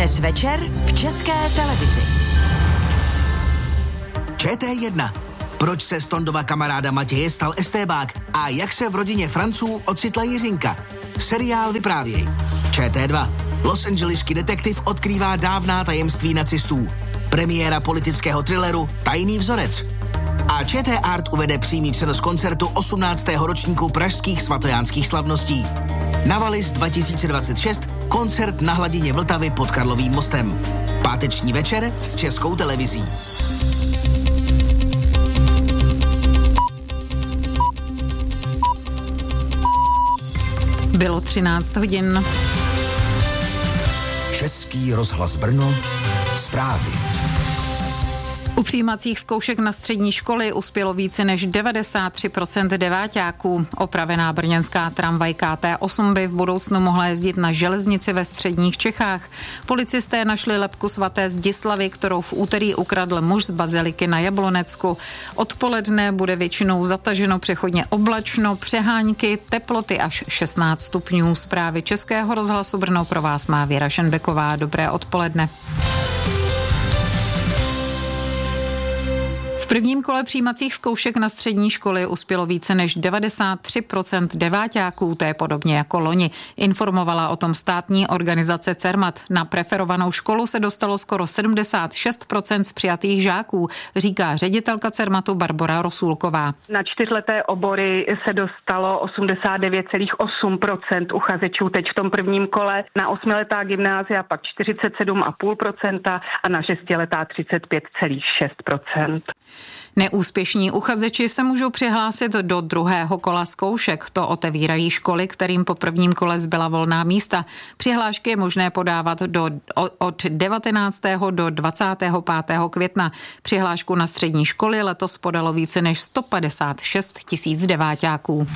Dnes večer v České televizi. ČT1. Proč se z Tondova kamaráda Matěje stal estébák a jak se v rodině Franců ocitla Jiřinka? Seriál vyprávěj. ČT2. Los Angeleský detektiv odkrývá dávná tajemství nacistů. Premiéra politického thrilleru Tajný vzorec. A ČT Art uvede přímý přenos koncertu 18. ročníku pražských svatojánských slavností. Navalis 2026, koncert na hladině Vltavy pod Karlovým mostem. Páteční večer s Českou televizí. Bylo 13 hodin. Český rozhlas Brno, zprávy. U přijímacích zkoušek na střední školy uspělo více než 93% deváťáků. Opravená brněnská tramvaj KT8 by v budoucnu mohla jezdit na železnici ve středních Čechách. Policisté našli lebku svaté Zdislavy, kterou v úterý ukradl muž z baziliky na Jablonecku. Odpoledne bude většinou zataženo, přechodně oblačno, přehánky, teploty až 16 stupňů. Zprávy Českého rozhlasu Brno pro vás má Věra Šenbeková. Dobré odpoledne. V prvním kole přijímacích zkoušek na střední školy uspělo více než 93% deváťáků, to je podobně jako loni. Informovala o tom státní organizace Cermat. Na preferovanou školu se dostalo skoro 76% z přijatých žáků, říká ředitelka Cermatu Barbora Rosulková. Na 4leté obory se dostalo 89,8% uchazečů teď v tom prvním kole, na 8letá gymnázia pak 47,5% a na 6letá 35,6%. Neúspěšní uchazeči se můžou přihlásit do druhého kola zkoušek. To otevírají školy, kterým po prvním kole zbyla volná místa. Přihlášky je možné podávat od 19. do 25. května. Přihlášku na střední školy letos podalo více než 156 000 deváťáků.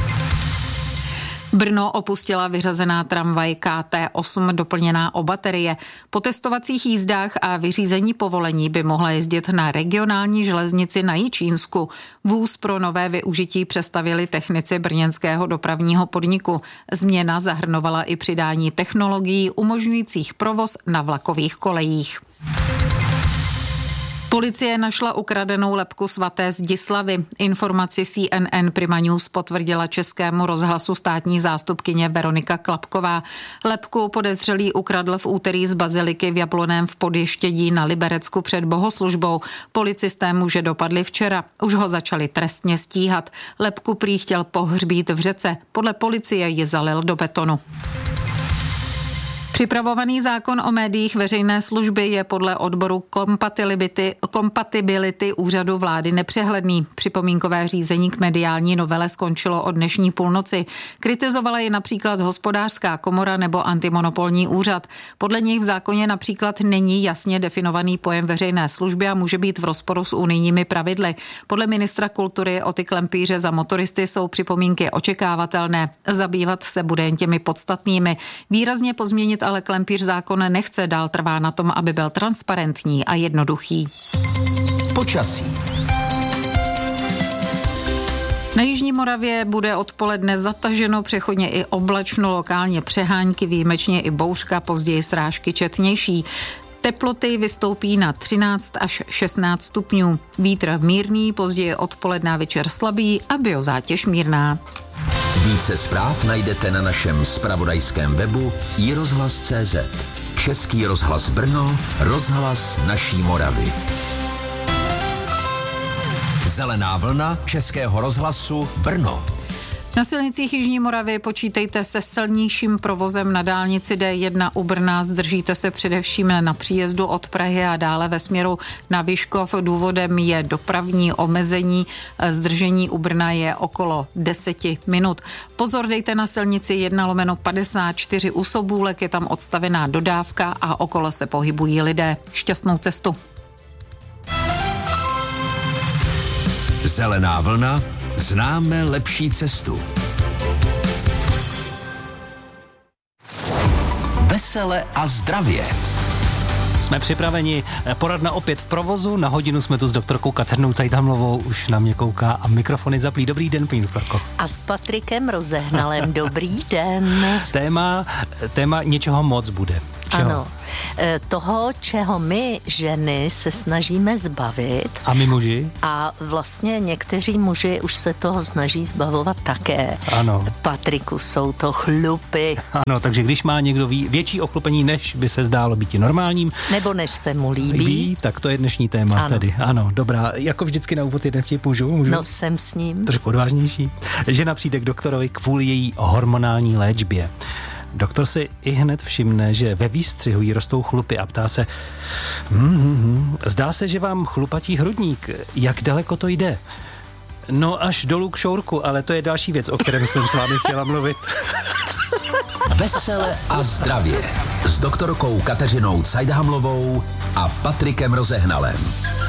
Brno opustila vyřazená tramvaj KT8 doplněná o baterie. Po testovacích jízdách a vyřízení povolení by mohla jezdit na regionální železnici na Jičínsku. Vůz pro nové využití přestavili technici brněnského dopravního podniku. Změna zahrnovala i přidání technologií umožňujících provoz na vlakových kolejích. Policie našla ukradenou lebku svaté Zdislavy. Informaci CNN Prima News potvrdila Českému rozhlasu státní zástupkyně Veronika Klapková. Lebku podezřelý ukradl v úterý z baziliky v Jabloném v Podještědí na Liberecku před bohoslužbou. Policisté muže dopadli včera. Už ho začali trestně stíhat. Lebku prý chtěl pohřbít v řece. Podle policie ji zalil do betonu. Připravovaný zákon o médiích veřejné služby je podle odboru kompatibility úřadu vlády nepřehledný. Připomínkové řízení k mediální novele skončilo o dnešní půlnoci. Kritizovala je například Hospodářská komora nebo Antimonopolní úřad. Podle nich v zákoně například není jasně definovaný pojem veřejné služby a může být v rozporu s unijními pravidly. Podle ministra kultury Oty Klempíře za motoristy jsou připomínky očekávatelné. Zabývat se bude jen těmi podstatnými. Výrazně pozměnit ale Klempíř zákon nechce, dál trvá na tom, aby byl transparentní a jednoduchý. Počasí. Na jižní Moravě bude odpoledne zataženo, přechodně i oblačno, lokálně přehánky, výjimečně i bouřka, později srážky četnější. Teploty vystoupí na 13 až 16 stupňů. Vítr mírný, později odpoledne večer slabý a biozátěž mírná. Více zpráv najdete na našem zpravodajském webu iRozhlas.cz. Český rozhlas Brno, rozhlas naší Moravy. Zelená vlna Českého rozhlasu Brno. Na silnicích jižní Moravy počítejte se silnějším provozem na dálnici D1 u Brna. Zdržíte se především na příjezdu od Prahy a dále ve směru na Vyškov. Důvodem je dopravní omezení. Zdržení u Brna je okolo 10 minut. Pozor dejte na silnici 1/54 u Sobůlek, je tam odstavená dodávka a okolo se pohybují lidé. Šťastnou cestu. Zelená vlna. Známe lepší cestu. Vesele a zdravě. Jsme připraveni, poradna opět v provozu, na hodinu jsme tu s doktorkou Kateřinou Cajtamlovou, už na mě kouká a mikrofony zaplí. Dobrý den, paní doktorko. A s Patrikem Rozehnalem, dobrý den. Téma něčeho moc bude. Čeho? Ano. Toho, čeho my ženy se snažíme zbavit. A my muži? A vlastně někteří muži už se toho snaží zbavovat také. Ano. Patriku, jsou to chlupy. Ano, takže když má někdo větší ochlupení, než by se zdálo být normálním. Nebo než se mu líbí. Tak to je dnešní téma ano. tady. Ano, dobrá. Jako vždycky na úvod jeden vtip můžu? No, jsem s ním. Trošku odvážnější. Žena přijde k doktorovi kvůli její hormonální léčbě. Doktor si i hned všimne, že ve výstřihu jí rostou chlupy a ptá se zdá se, že vám chlupatí hrudník. Jak daleko to jde? No až dolů k šourku, ale to je další věc, o kterém jsem s vámi chtěla mluvit. Vesele a zdravě s doktorkou Kateřinou Cajdhamlovou a Patrikem Rozehnalem.